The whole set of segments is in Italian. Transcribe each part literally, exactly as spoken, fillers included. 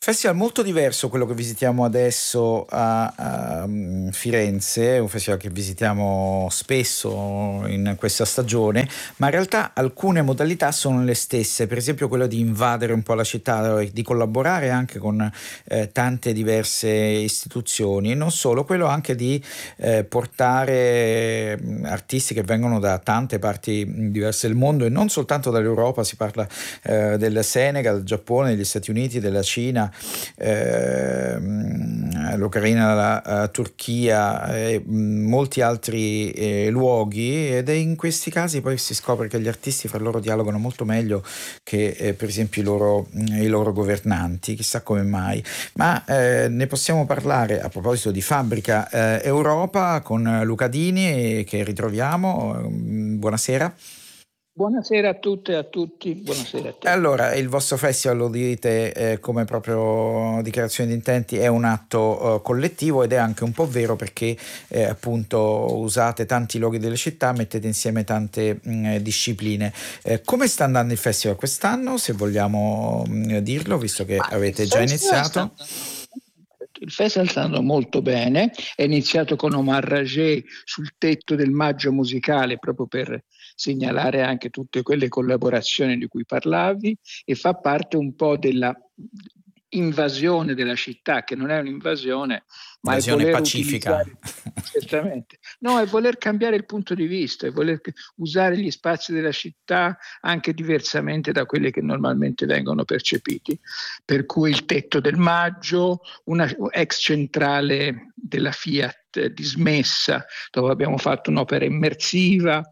Festival molto diverso quello che visitiamo adesso a, a, mm, Firenze, un festival che visitiamo spesso in questa stagione, ma in realtà alcune modalità sono le stesse, per esempio quello di invadere un po' la città, e di collaborare anche con eh, tante diverse istituzioni, e non solo, quello anche di eh, portare mm, artisti che vengono da tante parti mm, diverse del mondo e non soltanto dall'Europa. Si parla eh, del Senegal, del Giappone, degli Stati Uniti, della Cina, ehm, l'Ucraina, la, la Turchia e mh, molti altri eh, luoghi, ed è in questi casi poi si scopre che gli artisti fra loro dialogano molto meglio che eh, per esempio i loro, i loro governanti, chissà come mai. Ma eh, ne possiamo parlare a proposito di Fabbrica eh, Europa con Luca Dini, che ritroviamo. Buonasera. Buonasera a tutte e a tutti, buonasera a te. Allora, il vostro festival, lo dite eh, come proprio dichiarazione di intenti, è un atto eh, collettivo, ed è anche un po' vero, perché eh, appunto usate tanti luoghi delle città, mettete insieme tante mh, discipline. Eh, come sta andando il festival quest'anno, se vogliamo mh, dirlo, visto che Ma il avete già festival sta iniziato? andando, il festival sta andando molto bene, è iniziato con Omar Ragé sul tetto del Maggio musicale, proprio per segnalare anche tutte quelle collaborazioni di cui parlavi, e fa parte un po' della invasione della città, che non è un'invasione, ma è Invasione voler pacifica. utilizzare, certamente, no, è voler cambiare il punto di vista, è voler usare gli spazi della città anche diversamente da quelli che normalmente vengono percepiti. Per cui il tetto del Maggio, una ex centrale della Fiat dismessa, dove abbiamo fatto un'opera immersiva,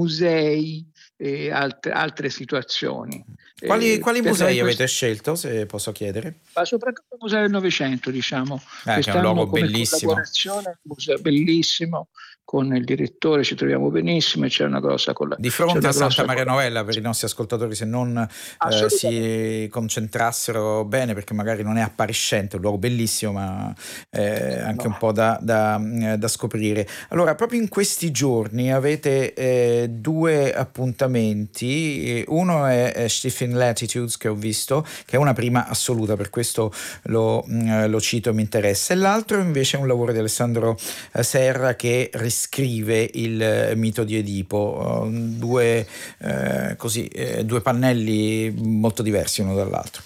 musei e altre, altre situazioni. Quali, Eh, quali per noi musei questo, avete scelto, se posso chiedere? ma soprattutto il Museo del Novecento, diciamo, Eh, che è un quest'anno luogo come bellissimo. collaborazione, un museo bellissimo, con il direttore ci troviamo benissimo e c'è una grossa, colla- Di c'è fronte una a Santa grossa Maria Novella, per i collaborazione. nostri ascoltatori, se non eh, Assolutamente. si concentrassero bene, perché magari non è appariscente, è un luogo bellissimo, ma eh, anche No. un po' da, da, eh, da scoprire. Allora, proprio in questi giorni avete eh, due appuntamenti. Uno è, è Stifting Latitudes, che ho visto, che è una prima assoluta, per questo lo, mh, lo cito e mi interessa, e l'altro invece è un lavoro di Alessandro eh, Serra, che riscrive il eh, mito di Edipo. Uh, due, eh, così, eh, due pannelli molto diversi uno dall'altro.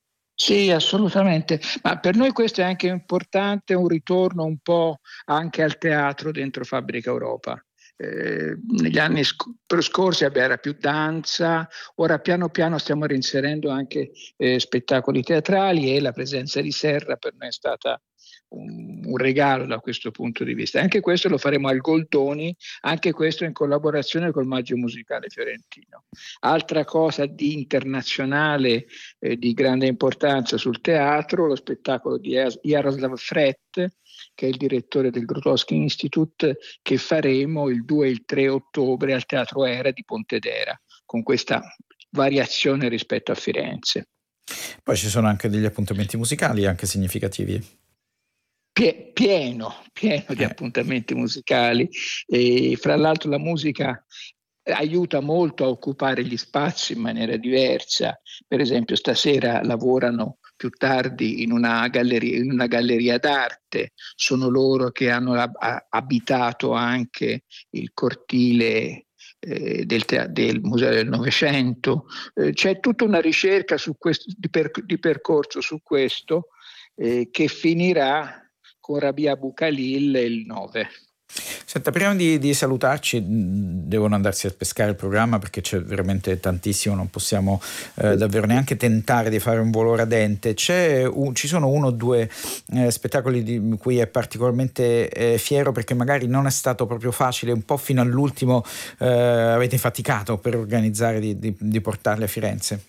Sì, assolutamente, ma per noi questo è anche importante, un ritorno un po' anche al teatro dentro Fabbrica Europa. Eh, negli anni sc- scorsi era più danza, ora piano piano stiamo reinserendo anche eh, spettacoli teatrali, e la presenza di Serra per noi è stata un, un regalo da questo punto di vista. Anche questo lo faremo al Goldoni, anche questo in collaborazione col Maggio Musicale Fiorentino. Altra cosa di internazionale eh, di grande importanza sul teatro, lo spettacolo di Jaroslav Fret, che è il direttore del Grotowski Institute, che faremo il due e il tre ottobre al Teatro Era di Pontedera, con questa variazione rispetto a Firenze. Poi ci sono anche degli appuntamenti musicali anche significativi. Pie- pieno, pieno di Eh, appuntamenti musicali, e fra l'altro la musica aiuta molto a occupare gli spazi in maniera diversa. Per esempio stasera lavorano più tardi in una galleria, in una galleria d'arte, sono loro che hanno ab- abitato anche il cortile eh, del, te- del Museo del Novecento. Eh, c'è tutta una ricerca su questo, di, per- di percorso su questo, eh, che finirà con Rabia Bucalil il nove. Senta, prima di, di salutarci, mh, devono andarsi a pescare il programma, perché c'è veramente tantissimo, non possiamo eh, davvero neanche tentare di fare un volo radente. C'è un- ci sono uno o due eh, spettacoli di cui è particolarmente eh, fiero, perché magari non è stato proprio facile, un po' fino all'ultimo eh, avete faticato per organizzare di, di, di portarli a Firenze.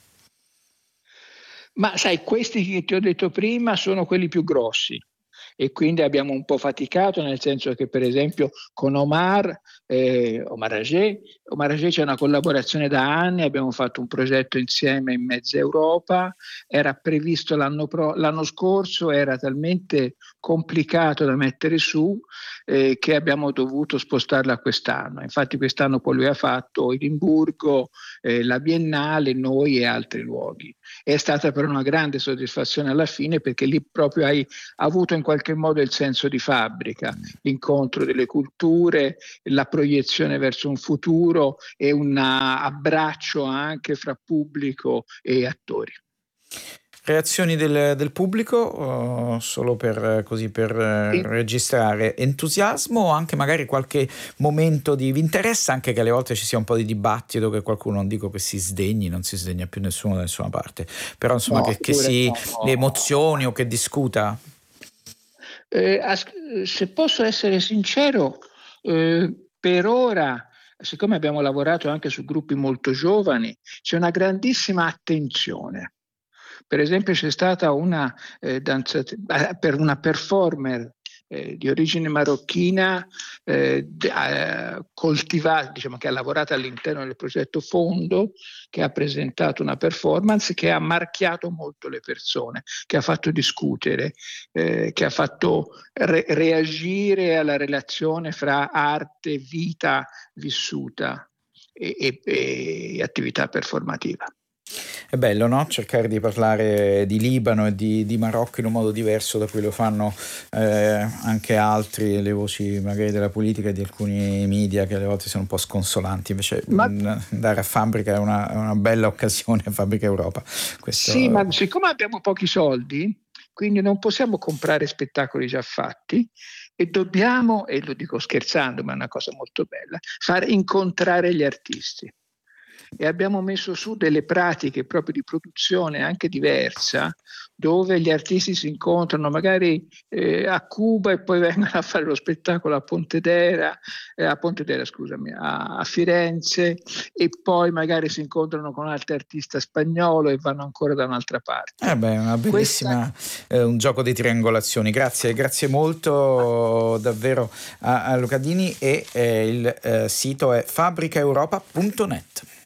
Ma sai, questi che ti ho detto prima sono quelli più grossi, e quindi abbiamo un po' faticato, nel senso che per esempio con Omar, eh, Omar Ragé, Omar Ragé c'è una collaborazione da anni, abbiamo fatto un progetto insieme in mezza Europa, era previsto l'anno, pro, l'anno scorso, era talmente complicato da mettere su eh, che abbiamo dovuto spostarla a quest'anno. Infatti quest'anno poi lui ha fatto Edimburgo, eh, la Biennale, noi e altri luoghi. È stata però una grande soddisfazione alla fine, perché lì proprio hai avuto in qualche modo il senso di fabbrica, l'incontro delle culture, la proiezione verso un futuro e un abbraccio anche fra pubblico e attori. Reazioni del, del pubblico, uh, solo per, così, per uh, Sì. registrare entusiasmo, o anche magari qualche momento di... Vi interessa anche che alle volte ci sia un po' di dibattito, che qualcuno, non dico che si sdegni, non si sdegna più nessuno da nessuna parte, però insomma No, che, che si no. emozioni o che discuta? Eh, se posso essere sincero, eh, per ora, siccome abbiamo lavorato anche su gruppi molto giovani, c'è una grandissima attenzione. Per esempio c'è stata una eh, danzata, per una performer eh, di origine marocchina eh, eh, coltivata, diciamo che ha lavorato all'interno del progetto Fondo, che ha presentato una performance che ha marchiato molto le persone, che ha fatto discutere, eh, che ha fatto re- reagire alla relazione fra arte, vita vissuta e, e, e attività performativa. È bello, no? Cercare di parlare di Libano e di, di Marocco in un modo diverso da cui lo fanno eh, anche altri, le voci magari della politica e di alcuni media che alle volte sono un po' sconsolanti. Invece Ma, mh, andare a Fabbrica è una, è una bella occasione, a Fabbrica Europa. Questo... Sì, ma siccome abbiamo pochi soldi, quindi non possiamo comprare spettacoli già fatti e dobbiamo, e lo dico scherzando, ma è una cosa molto bella, far incontrare gli artisti. E abbiamo messo su delle pratiche proprio di produzione anche diversa, dove gli artisti si incontrano magari eh, a Cuba e poi vengono a fare lo spettacolo a Pontedera, eh, a Pontedera scusami, a, a Firenze, e poi magari si incontrano con un altro artista spagnolo e vanno ancora da un'altra parte. Eh beh, una bellissima, Questa... eh, un gioco di triangolazioni. Grazie, grazie molto davvero a, a Luca Dini, e eh, il eh, sito è fabbrica europa punto net.